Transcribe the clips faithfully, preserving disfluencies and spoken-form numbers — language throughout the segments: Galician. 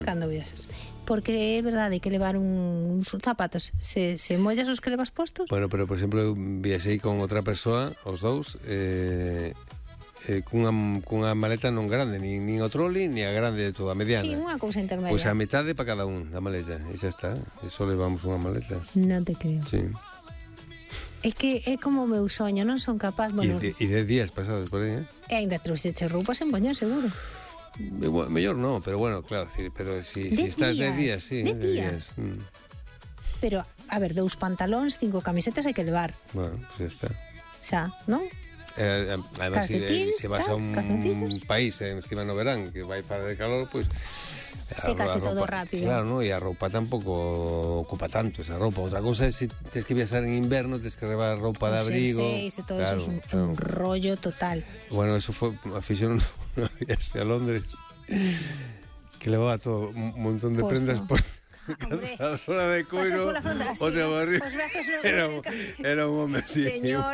cando viaxas. Porque é verdade que levar uns zapatos, se, se mollas os que levas postos. Bueno, pero por exemplo, eu viaxei con outra persoa, os dous, eh, eh, cunha, cunha maleta non grande, nin, nin o troli, ni a grande de toda, a mediana. Sí, unha cousa intermedia. Pois a metade para cada un da maleta, e xa está, e só levamos unha maleta. Non te creo. Sí. É que é como o meu soño, non son capaz, bueno... E dez días pasados por aí, eh? E ainda trouxeche roupa sen poñer, seguro. Bueno, mellor non, pero bueno, claro, pero si, si estás dez días, sí, dez días. Mm. Pero, a ver, dous pantalóns, cinco camisetas hai que levar. Bueno, pues está. Xa, non? Eh, además, se si vas a un país encima no verán que vai para de calor, pues secase todo rápido. Claro, ¿no? E a roupa tampouco ocupa tanto esa roupa. Outra cosa é se si tens que viaxar en inverno, tens que levar roupa de abrigo. Sí, sí, todo claro, eso es un, claro. un rollo total. Bueno, eso foi a fixeron unha viaxe a Londres que levaba todo un montón de Posto. prendas postas. Calzadora de cuero, outra barriga. Era, era un home así,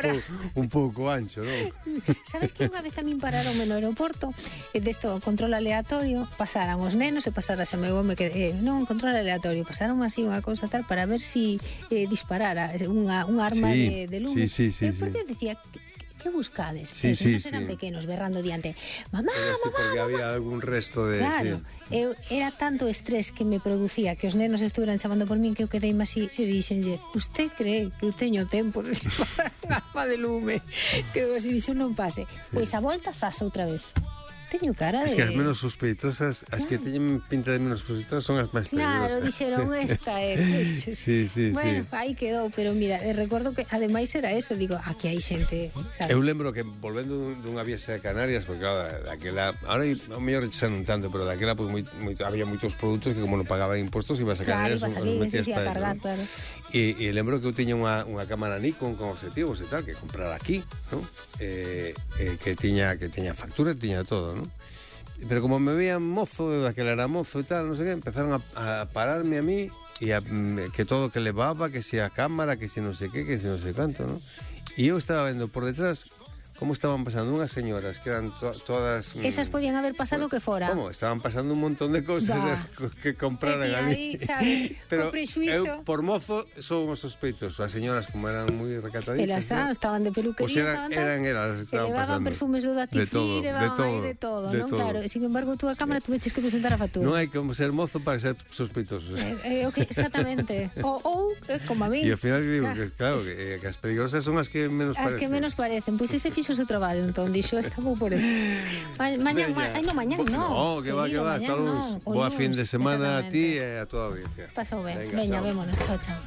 un, pou, un pouco ancho, non? Sabes que unha vez a min pararon no aeroporto, desto control aleatorio, pasaran os nenos e pasara xa meu home que eh, non, control aleatorio, pasaron así unha cousa tal para ver si eh, disparara unha, unha arma sí, de, de lume. Sí, sí, sí, eh, porque sí. decía, que buscades? Sí, Os sí, nenos eran sí. pequenos, berrando diante. Mamá, pero sí, mamá, porque mamá. había algún resto de... Claro, sí. eu, era tanto estrés que me producía que os nenos estuveran chamando por min que eu quedei así e dixenlle, usted cree que eu teño tempo de disparar un arma de lume? Que eu así dixo, non pase. Pois a volta zas outra vez. Teño cara de... Es que as menos sospeitosas, claro. As que teñen pinta de menos sospeitosas son as máis peligrosas. Claro, dixeron esta, eh, sí, sí, bueno, sí. aí quedou, pero mira, recordo que ademais era eso, digo, aquí hai xente, sabes? Eu lembro que volvendo dunha viaxe a Canarias, porque claro, daquela, ahora ao mellor xa non tanto, pero daquela pues, moi, moi, había moitos produtos que como non pagaban impostos, ibas a Canarias, claro, os metías sí, para cargar, dentro, claro. E, e lembro que eu tiña unha, unha cámara Nikon con objetivos e tal, que comprar aquí, ¿no? eh, eh, que tiña que tiña factura, tiña todo, ¿no? Pero como me veían mozo, daquela era mozo e tal, non sei que, empezaron a, a pararme a mí e a, que todo que levaba, que se a cámara, que se non sei que, que se non sei canto, ¿no? E eu estaba vendo por detrás como estaban pasando unhas señoras que eran to todas... Esas podían haber pasado bueno, que fora. Como? Estaban pasando un montón de cousas que compraran ali. Aí, sabes, pero eu, por mozo, son os sospeitosos. As señoras, como eran moi recataditas... Elas estaban, estaban de peluquería, pues eran, estaban eran elas que estaban levaban pasando. perfumes do Datifir, levaban de todo, aí de todo, de non? todo. Claro, sin embargo, tú a cámara tuveches que presentar a factura. Non hai como ser mozo para ser sospeitoso. Eh, eh, okay, exactamente. Ou, ou eh, como a mí. E ao final digo claro, que, claro, que, que as peligrosas son as que menos as parecen. As que menos parecen. Pois pues ese fixo o seu traballo, entón. Dixo, esta vou por esto. Ma mañan, ma ai, no, mañan non. No, que va, que va, hasta luns. Boa fin de semana a ti e a toda a audiencia. Pasou ben. Veña, vémonos. Chao, chao.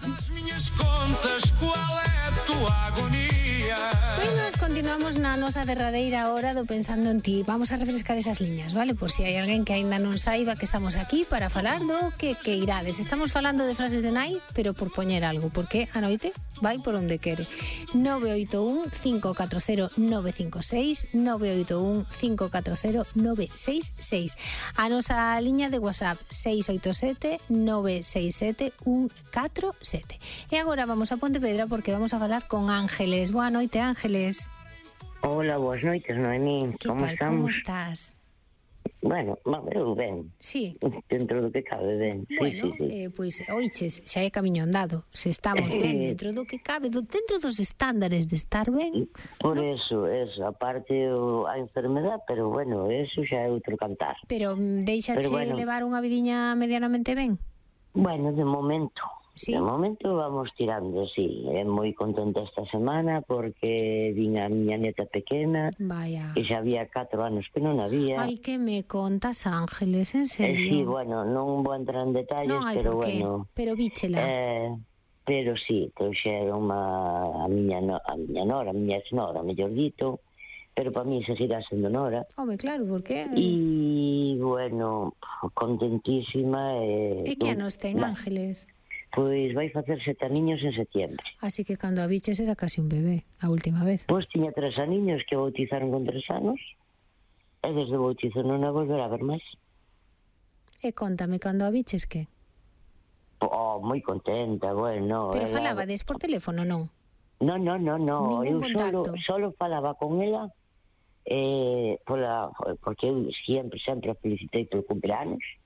Pois continuamos na nosa derradeira hora do Pensando en Ti. Vamos a refrescar esas liñas, vale? Por si hai alguén que aínda non saiba que estamos aquí para falar do que que irades. Estamos falando de frases de nai, pero por poñer algo, porque a noite vai por onde quere. nove oito un cinco catro cero nove cinco seis nove oito un cinco catro cero nove seis seis. A nosa liña de WhatsApp seis oito sete nove seis sete un catro sete. E agora vamos a Pontevedra porque vamos a falar con Ángeles. Boa noite, Ángeles. Hola, boas noites, Noemí. Como tal, estamos? Como estás? Bueno, eu ben. Sí. Dentro do que cabe ben. Bueno, sí, sí, sí. Eh, pois, oiches, xa é camiño andado. Se estamos ben dentro do que cabe, do, dentro dos estándares de estar ben. Por ¿no? eso, eso, aparte o, a enfermedad, pero bueno, eso xa é outro cantar. Pero deixache bueno, levar unha vidiña medianamente ben? Bueno, de momento. ¿Sí? De momento vamos tirando, sí. É moi contenta esta semana porque vin a miña neta pequena. Vaya. Que xa había catro anos que non había. Ai, que me contas, Ángeles, en serio? Eh, sí, bueno, non vou entrar en detalles, non hai pero por qué. bueno. Pero víchela. Eh, pero sí, trouxeron a, a miña no, a miña nora, a miña ex-nora, mellor dito, pero para mí seguirá sendo nora. Home, claro, por qué? E, bueno, contentísima. E, e que anos ten, Ángeles? Pois vai facer sete aniños en setiembre. Así que cando a biches era casi un bebé, a última vez. Pois tiña tres aniños que bautizaron con tres anos, e desde o bautizo non a volver a ver máis. E contame, cando a biches que? Oh, moi contenta, bueno. Pero ela... falabades por teléfono, non? Non, non, non, non. Eu solo, solo falaba con ela eh, pola, porque eu sempre, sempre a felicitei polo cumpleanos.